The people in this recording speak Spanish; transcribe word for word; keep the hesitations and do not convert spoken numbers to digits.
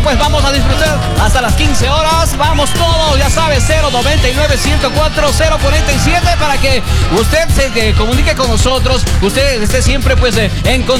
pues vamos a disfrutar hasta las quince horas. Vamos todos, ya sabes, cero noventa y nueve, ciento cuatro, cero cuarenta y siete para que usted se eh, comunique con nosotros. Usted esté siempre pues eh, en contacto